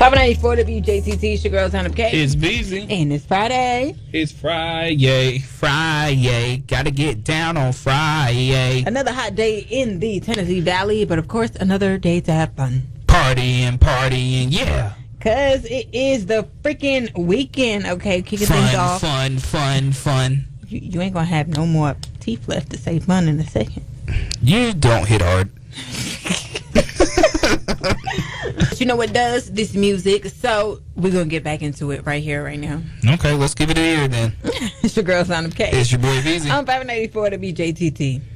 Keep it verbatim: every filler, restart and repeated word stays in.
five ninety-four W J T T, it's your girl, Ton of K. It's Beezy. And it's Friday. It's Friday. Friday. Gotta get down on Friday. Another hot day in the Tennessee Valley, but of course, another day to have fun. Partying, partying, yeah. Because it is the freaking weekend, okay? Kicking fun, things off. Fun, fun, fun, You, you ain't gonna have no more teeth left to say fun in a second. You don't hit hard. But you know what does? This music. So we're gonna get back into it right here, right now. Okay, let's give it a ear then. It's your girl, Son of K. It's your boy, Beezy. I'm five ninety-four W J T T.